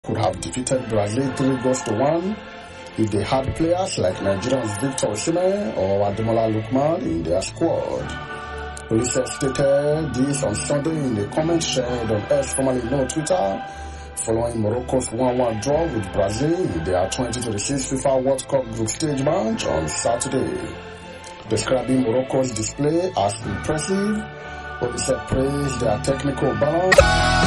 could have defeated Brazil 3-1 if they had players like Nigerians Victor Osimhen or Ademola Lookman in their squad. Olise stated this on Sunday in a comment shared on X, formerly known Twitter, following Morocco's 1-1 draw with Brazil in their 2026 FIFA World Cup group stage match on Saturday. Describing Morocco's display as impressive, Olise praised their technical balance